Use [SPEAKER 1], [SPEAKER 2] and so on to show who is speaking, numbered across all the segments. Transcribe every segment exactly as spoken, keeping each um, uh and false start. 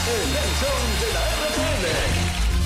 [SPEAKER 1] Nelson de la R P L.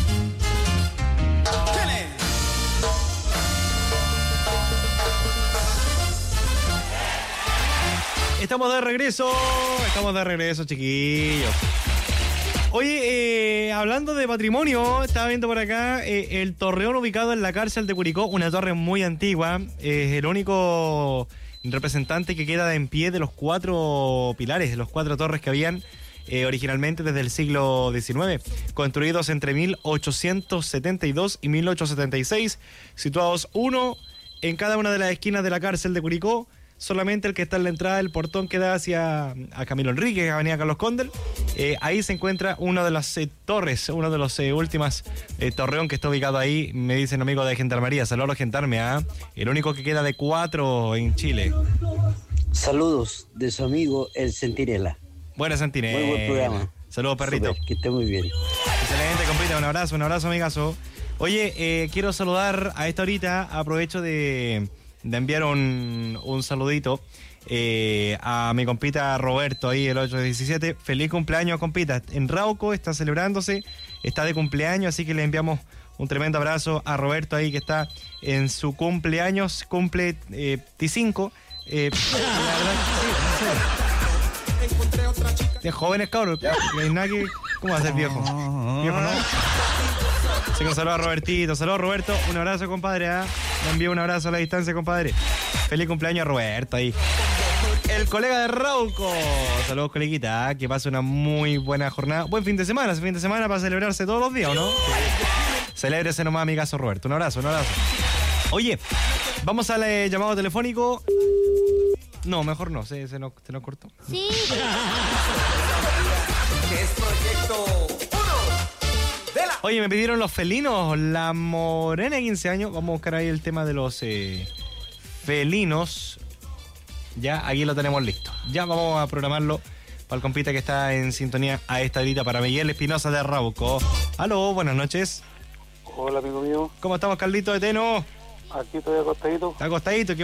[SPEAKER 2] Estamos de regreso, estamos de regreso, chiquillos. Oye, eh, hablando de patrimonio, estaba viendo por acá eh, el torreón ubicado en la cárcel de Curicó, una torre muy antigua, es el único representante que queda en pie de los cuatro pilares, de los cuatro torres que habían eh, originalmente desde el siglo diecinueve, construidos entre mil ochocientos setenta y dos y mil ochocientos setenta y seis, situados uno en cada una de las esquinas de la cárcel de Curicó. Solamente el que está en la entrada del portón que da hacia a Camilo Enríquez, avenida Carlos Condel. Eh, ahí se encuentra una de las eh, torres, uno de los eh, últimas eh, torreón que está ubicado ahí. Me dicen amigos de Gendarmería, saludos a los Gendarme, ¿eh? El único que queda de cuatro en Chile.
[SPEAKER 3] Saludos de su amigo El Centinela.
[SPEAKER 2] Buena Centinela.
[SPEAKER 3] Muy buen programa.
[SPEAKER 2] Saludos, perrito.
[SPEAKER 3] Super, que esté muy bien.
[SPEAKER 2] Excelente, compita, un abrazo, un abrazo, amigazo. Oye, eh, quiero saludar a esta horita, aprovecho de... de enviar un, un saludito eh, a mi compita Roberto, ahí el ocho diecisiete. Feliz cumpleaños, compita. En Rauco está celebrándose, está de cumpleaños, así que le enviamos un tremendo abrazo a Roberto ahí que está en su cumpleaños, cumple eh, T cinco. Eh, la verdad, sí, sí. De jóvenes cabros, no hay nada que... ¿Cómo va a ser viejo? Viejo, ¿no? Así que un saludo a Robertito, saludos Roberto, un abrazo, compadre, ¿eh? Le envío un abrazo a la distancia, compadre. Feliz cumpleaños a Roberto ahí. El colega de Rauco. Saludos, coleguita, ¿eh? Que pase una muy buena jornada. Buen fin de semana, ese fin de semana para celebrarse todos los días, ¿o no? Celébrese nomás, amigazo Roberto, un abrazo, un abrazo. Oye, vamos al eh, llamado telefónico. No, mejor no, se, se, nos, se nos cortó.
[SPEAKER 4] Sí.
[SPEAKER 1] Es proyecto
[SPEAKER 2] Oye, me pidieron los felinos, la morena de quince años. Vamos a buscar ahí el tema de los eh, felinos. Ya, aquí lo tenemos listo. Ya vamos a programarlo para el compita que está en sintonía a esta horita para Miguel Espinosa de Rauco. Aló, buenas noches.
[SPEAKER 5] Hola, amigo mío.
[SPEAKER 2] ¿Cómo estamos, Carlito de Teno?
[SPEAKER 5] Aquí estoy acostadito.
[SPEAKER 2] ¿Está acostadito? ¿Qué